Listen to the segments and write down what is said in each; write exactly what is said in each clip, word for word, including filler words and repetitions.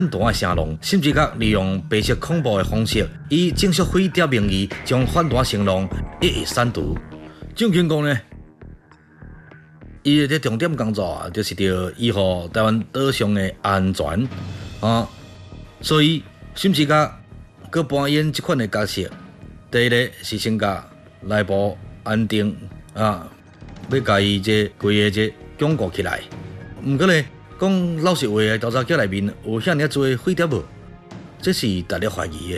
大的成龙，甚至甲利用白色恐怖的方式，以正式飞碟名义，将反大成龙一一删除。蒋经国呢，伊的重点工作啊，就是着维护台湾岛上的安全啊，所以甚至甲佮扮演这款的角色。第一个是先甲内部安定啊，要甲伊这规个这巩固起来。毋过呢，讲老实话，调查局内面有遐尔多飞碟无？这是大家怀疑的。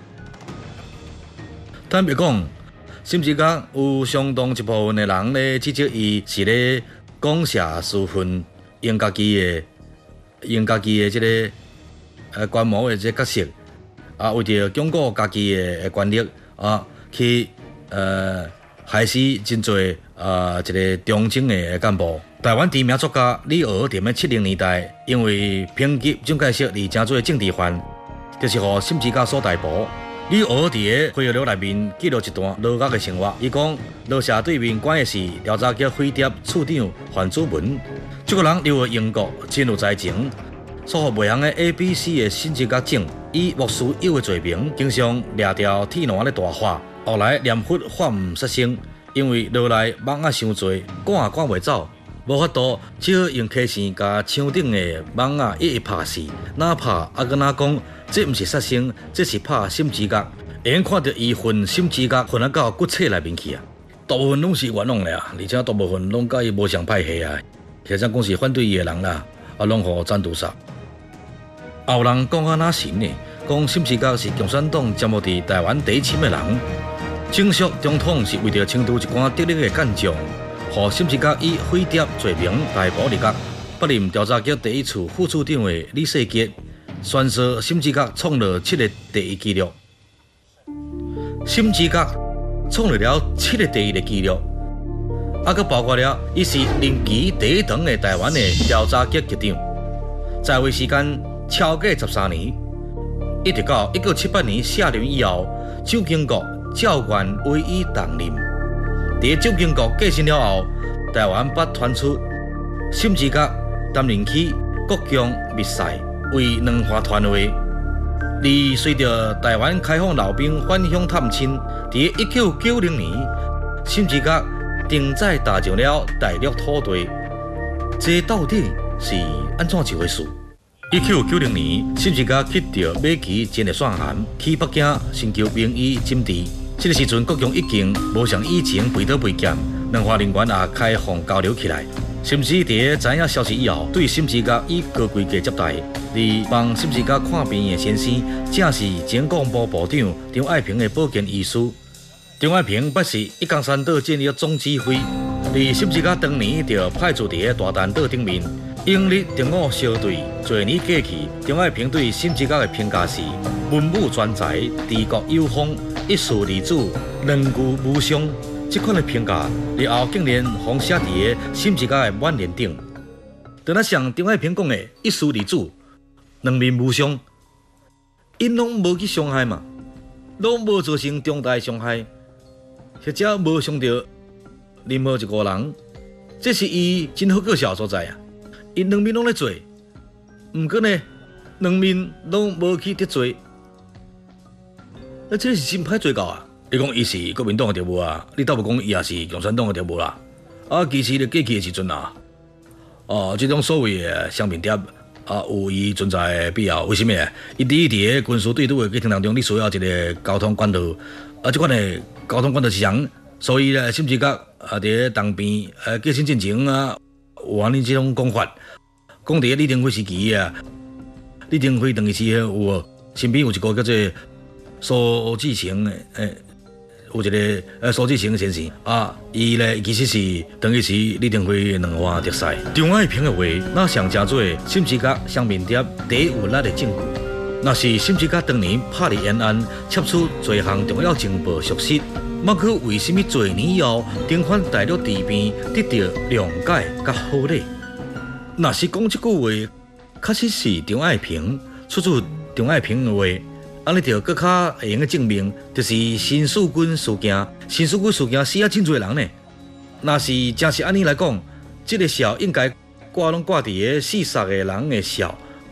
坦白讲，甚至讲有相当一部分的人咧指责伊是咧讲社私愤，用家己的用家己的这个呃观摩的这角色啊，为着巩固家己的权力啊，去呃害死真侪啊一个中正的干部。台湾知名作家李敖在七零年代，因为抨击蒋介石而真做政治犯，就是互心之家所逮捕。李敖伫个回忆录内面记录一段落狱的生活。伊讲，落社对面关的是调查局飞碟处长范祖文，这个人留学英国，真有才情，所服袂行的 A B C 的心之家证，以莫须有的罪名，经常掠掉铁栏咧大化，后来念佛法唔失声，因为落来网仔伤多，赶也赶袂走。无法度，只好用溪线甲墙顶的网啊一一拍死，哪拍啊搁哪讲，这毋是杀生，这是拍心指甲。会用看到伊混心指甲混啊到骨册内面去啊，大部分拢是冤枉的啊，而且大部分拢甲伊无相歹戏啊，或者讲是反对伊的人啦，啊拢互斩屠杀。也有人讲啊哪神呢？讲心指甲是共产党占有伫台湾第一深的人，正属总统是为着清除一寡得力的干将。互心之家以飞碟罪名逮捕入狱，北任调查局第一处副处长的李世杰宣说心之家创了七个第一纪录。心之家创立了七个第一的纪录，啊，佮包括了伊是任期第一长的台湾的调查局局长，在位时间超过十三年，一直到一九七八年卸任以后，蒋经国照管唯一担任。在蒋经国过身了后，台湾捌传出心之家担任起国疆密使，为两华传话。而随着台湾开放老兵返乡探亲，在一九九零年，心之家定在踏上了大陆土地。这到底是安怎一回事？一九九零年，心之家去到马旗前的算函，去北京寻求名医诊治。这个时阵，国疆已经无像以前背刀背剑，两华人员也开放交流起来。甚至在知影消息以后，对心之家以高规格接待。而帮心之家看病的先生，正是前国防部部长张爱萍的保健医师。张爱萍捌是一江山岛建立总指挥，而心之家当年就派驻伫大丹岛顶面。英日中俄小队多年过去，张爱萍对心之家的评价是文武专才、治国有方、一树立主、两具无伤。这款的评价，日后竟然封写伫个心之家的挽联顶。就那像张爱萍讲的一树立主、两面无伤，因拢无去伤害嘛，拢无造成重大伤害，或者无伤到任何一个人，这是伊真好个笑所在啊！因两面拢咧做，毋过呢，两面拢无去得罪，那这是真歹做到啊！你讲伊是国民党的特务啊，你倒无讲伊也是共产党的特务啦。啊，其实咧过去的时阵啊，哦，这种所谓的双面谍啊，有伊存在的必要。为什么？伊第一伫个军事对赌的过程当中，你需要一个交通管道，啊，这款的交通管道是强，所以咧，甚至甲啊，伫个当边呃过身进前啊，有安尼这种讲法。讲伫个李登辉时期啊，李登辉当时有身边有一个叫做苏志成的诶。有一个呃苏志成先生啊，伊咧其实是等于是李登辉两岸特使。张爱萍的话，那上真做心之家双面谍第一有力的证据。那是心之家当年拍伫延安，窃取多项重要情报属实。莫可为什么多年以后，重返大陆地边得到谅解甲好礼？若是讲这句话，确实是张爱萍出自张爱萍的话。安尼就更较会用个证明，就是新四军事件。新四军事件死啊真侪人呢。若是真是安尼来讲，这个笑应该挂拢挂伫个四杀个人的笑，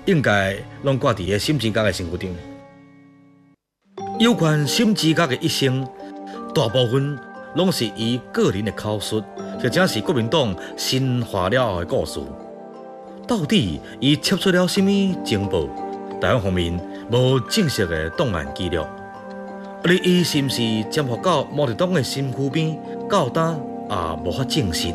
应该拢挂伫个沈志刚的身躯顶。有关沈志刚的一生，大部分拢是伊个人的口述，或者是国民党新化了后的故事。到底伊摄出了什么情报？台湾方面无正式的档案记录，而伊是毋是潜伏到毛泽东的身躯边，到今也无法证实。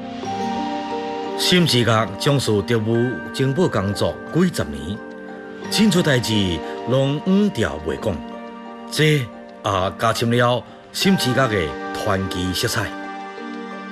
沈志刚从事特务情报工作几十年，真侪代志拢掩调袂讲，这也加深了沈志刚的传奇色彩。